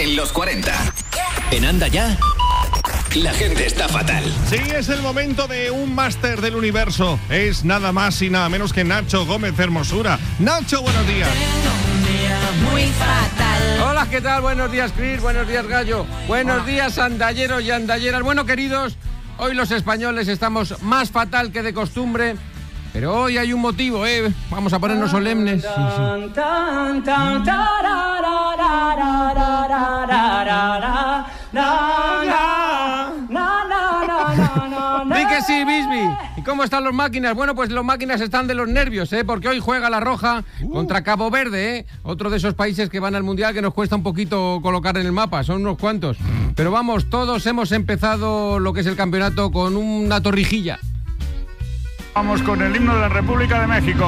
en los 40. En Anda Ya, la gente está fatal. Sí, es el momento de un máster del universo. Es nada más y nada menos que Nacho Gómez Hermosura. Nacho, buenos días. Muy fatal. Hola, ¿qué tal? Buenos días, Chris. Buenos días, Gallo. Buenos días, andalleros y andalleras. Bueno, queridos, hoy los españoles estamos más fatal que de costumbre. Pero hoy hay un motivo, ¿eh? Vamos a ponernos solemnes. Sí. Di que sí, Bisbi. ¿Y cómo están los máquinas? Bueno, pues los máquinas están de los nervios, ¿eh? Porque hoy juega la Roja contra Cabo Verde, ¿eh? Otro de esos países que van al Mundial que nos cuesta un poquito colocar en el mapa. Son unos cuantos. Pero vamos, todos hemos empezado lo que es el campeonato con una torrijilla. Vamos con el himno de la República de México.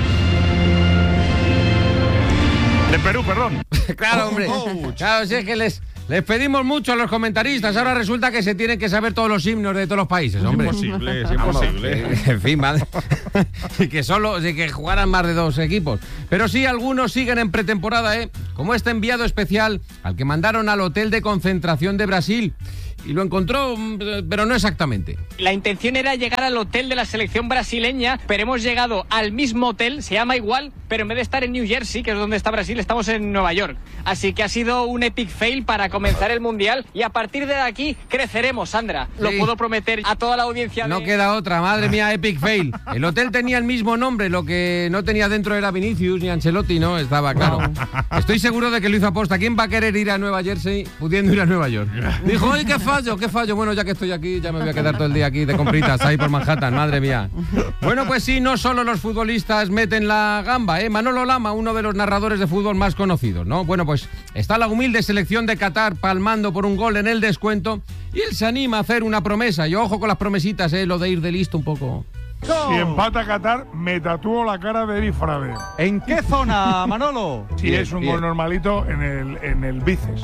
De Perú, perdón. Claro, hombre. Claro, si es que les pedimos mucho a los comentaristas. Ahora resulta que se tienen que saber todos los himnos de todos los países, hombre. Es imposible. En fin, madre. que jugaran más de 2 equipos. Pero sí, algunos siguen en pretemporada, ¿eh? Como este enviado especial al que mandaron al hotel de concentración de Brasil. Y lo encontró, pero no exactamente. La intención era llegar al hotel de la selección brasileña, pero hemos llegado al mismo hotel, se llama igual, pero en vez de estar en New Jersey, que es donde está Brasil, estamos en Nueva York. Así que ha sido un epic fail para comenzar el Mundial y a partir de aquí creceremos, Sandra. Sí. Lo puedo prometer a toda la audiencia. No queda otra, madre mía, epic fail. El hotel tenía el mismo nombre, lo que no tenía dentro era Vinicius ni Ancelotti, ¿no? Estaba claro. Estoy seguro de que lo hizo aposta. ¿Quién va a querer ir a Nueva Jersey pudiendo ir a Nueva York? Dijo, ¡ay, qué fallo! Bueno, ya que estoy aquí, ya me voy a quedar todo el día aquí de compritas ahí por Manhattan, madre mía. Bueno, pues sí, no solo los futbolistas meten la gamba, ¿eh? Manolo Lama, uno de los narradores de fútbol más conocidos, ¿no? Bueno, pues está la humilde selección de Qatar palmando por un gol en el descuento y él se anima a hacer una promesa. Y ojo con las promesitas, lo de ir de listo un poco. Si empata Qatar, me tatúo la cara de Eri Frade. ¿En qué zona, Manolo? Si sí, es un gol normalito en el bíceps.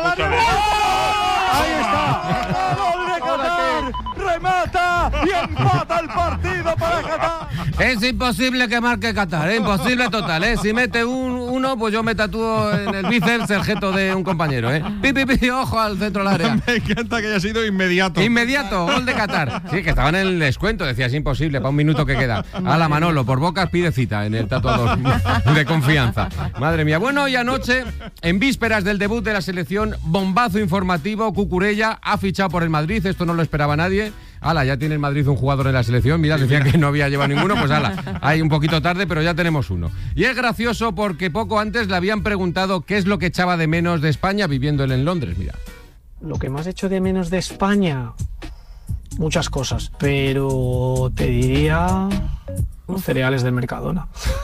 ¡Ahí está! ¡Gol de Qatar! ¡Remata! ¡Y empata el partido para Qatar! Es imposible que marque Qatar, imposible total, ¿eh? Si mete uno, pues yo me tatúo en el bíceps el jeto de un compañero, ¿eh? Ojo al centro del área. Me encanta que haya sido inmediato. Inmediato, gol de Qatar. Sí, que estaba en el descuento, decía, es imposible, para un minuto que queda. Ala, Manolo, por bocas pide cita en el tatuador de confianza. Madre mía. Bueno, y anoche, en vísperas del debut de la selección, bombazo informativo, Cucurella ha fichado por el Madrid, esto no lo esperaba nadie. Ala, ya tiene el Madrid un jugador en la selección. Mira, decía que no había llevado ninguno, pues ala, hay un poquito tarde, pero ya tenemos uno. Y es gracioso porque poco antes le habían preguntado qué es lo que echaba de menos de España viviendo él en Londres, mira. Lo que más echo de menos de España, muchas cosas, pero te diría los cereales del Mercadona.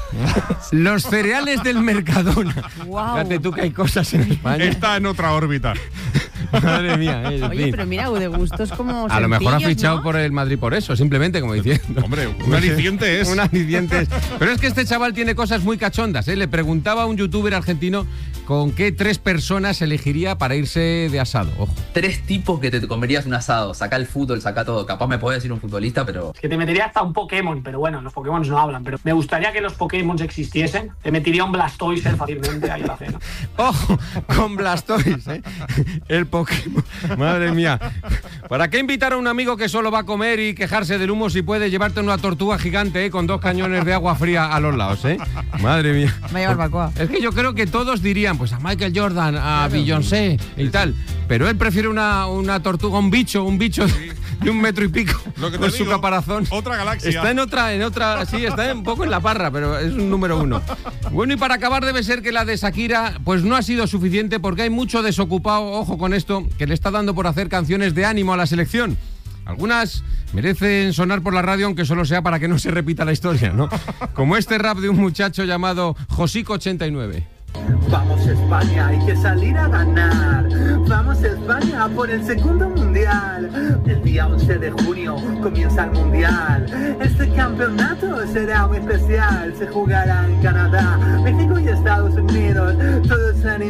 Los cereales del Mercadona. Wow. Fíjate tú que hay cosas en España. Está en otra órbita. Madre mía. Oye, pero mira, de gustos como a lo mejor ha fichado, ¿no?, por el Madrid por eso, simplemente, como diciendo. Hombre, un aliciente es. Un aliciente es. Pero es que este chaval tiene cosas muy cachondas, ¿eh? Le preguntaba a un youtuber argentino con qué 3 personas elegiría para irse de asado. Ojo. 3 tipos que te comerías un asado. Saca el fútbol, saca todo. Capaz me puede decir un futbolista, pero... Que te metería hasta un Pokémon, pero bueno, los Pokémon no hablan. Pero me gustaría que los Pokémon existiesen. Te metería un Blastoise fácilmente ahí a la cena. Ojo, con Blastoise, ¿eh? El Pokémon. Madre mía. ¿Para qué invitar a un amigo que solo va a comer y quejarse del humo si puede llevarte una tortuga gigante, con 2 cañones de agua fría a los lados, eh? Madre mía. Me lleva barbacoa. Es que yo creo que todos dirían, pues a Michael Jordan, a Beyoncé y tal. Pero él prefiere una tortuga, un bicho de 1 metro y pico. Lo que te con digo, su caparazón. Otra galaxia. Está en otra, sí, está un poco en la parra, pero es un número 1. Bueno, y para acabar debe ser que la de Shakira, pues no ha sido suficiente porque hay mucho desocupado, ojo con esto, que le está dando por hacer canciones de ánimo a la selección. Algunas merecen sonar por la radio, aunque solo sea para que no se repita la historia, ¿no? Como este rap de un muchacho llamado Josico89. Vamos España, hay que salir a ganar. Vamos España por el segundo mundial. El día 11 de junio comienza el mundial. Este campeonato será muy especial. Se jugará en Canadá, México y Estados Unidos. Todos animando en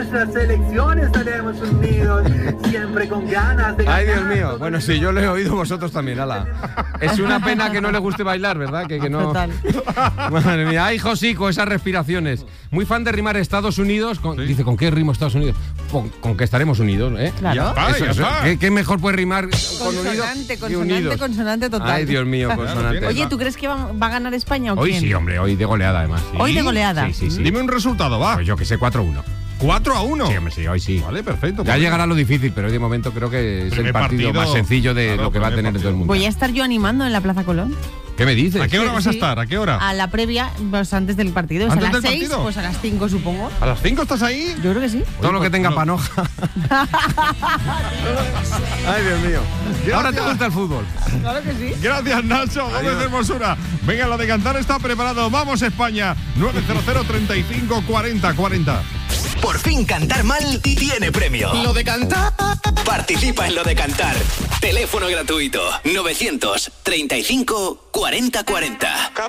nuestra selección estaremos unidos, siempre con ganas de ganar. Ay, Dios mío. Bueno, sí, yo lo he oído, vosotros también, ala. Es una pena que no le guste bailar, ¿verdad? Que no... Total. Madre mía, ay, Josico, esas respiraciones. Muy fan de rimar Estados Unidos. Dice, ¿con qué rimo Estados Unidos? Con que estaremos unidos, ¿eh? Claro. Ya está, Eso, ya está. ¿Qué mejor puede rimar con unidos que unidos? Consonante total. Ay, Dios mío, consonante. Oye, ¿tú crees que va a ganar España o Hoy quién? sí, hombre, hoy de goleada además. Sí. Hoy de goleada. Sí. Dime un resultado, va. Pues yo que sé, 4-1. 4-1. Sí, hombre, sí, hoy sí. Vale, perfecto. Ya llegará lo difícil, pero hoy de momento creo que es el Primer partido más sencillo de claro, lo que va a primer tener todo el mundo. Voy a estar yo animando en la Plaza Colón. ¿Qué me dices? ¿A qué hora vas a Sí. estar? ¿A qué hora? A la previa, pues antes del partido. Es a ¿Antes las del 6, partido? pues a las 5 supongo. ¿A las 5 estás ahí? Yo creo que sí. Todo lo que tenga no. panoja. Ay, Dios mío. Ahora te gusta el fútbol. Claro que sí. Gracias, Nacho Gómez Adiós. Hermosura. Venga, lo de cantar está preparado. Vamos, España. 900 35 40 40. Por fin cantar mal tiene premio. Lo de cantar. Participa en Lo de Cantar. Teléfono gratuito 935 40 40.